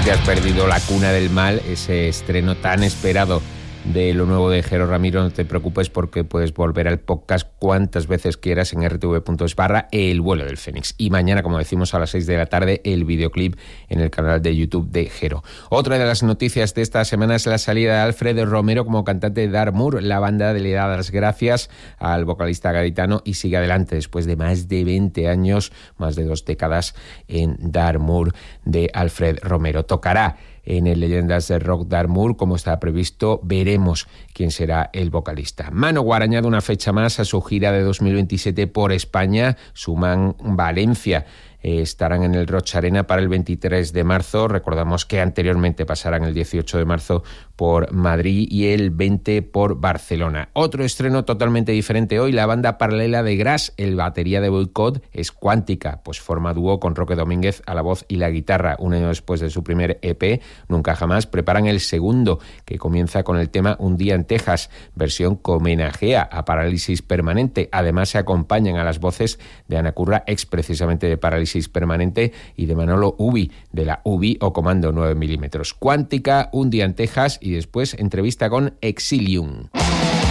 te has perdido La cuna del mal, ese estreno tan esperado de lo nuevo de Jero Ramiro, no te preocupes porque puedes volver al podcast cuantas veces quieras en rtv.es/El vuelo del Fénix. Y mañana, como decimos, a las 6 de la tarde, el videoclip en el canal de YouTube de Jero. Otra de las noticias de esta semana es la salida de Alfred Romero como cantante de Darmour. La banda le da las gracias al vocalista gaditano y sigue adelante después de más de 20 años, más de 2 décadas en Darmour de Alfred Romero. Tocará en el Leyendas del Rock Darmour, como está previsto. Veremos quién será el vocalista. Manowar añade una fecha más a su gira de 2027 por España. Suman Valencia. Estarán en el Roch Arena para el 23 de marzo. Recordamos que anteriormente pasarán el 18 de marzo por Madrid y el 20 por Barcelona. Otro estreno totalmente diferente hoy, la banda paralela de Gras, el batería de Boycott, es Cuántica, pues forma dúo con Roque Domínguez a la voz y la guitarra. Un año después de su primer EP, Nunca Jamás, preparan el segundo, que comienza con el tema Un día en Texas, versión que homenajea a Parálisis Permanente. Además se acompañan a las voces de Ana Curra, ex precisamente de Parálisis Permanente, y de Manolo Ubi, de la Ubi o Comando 9 mm. Cuántica, Un día en Texas y después entrevista con Exilium.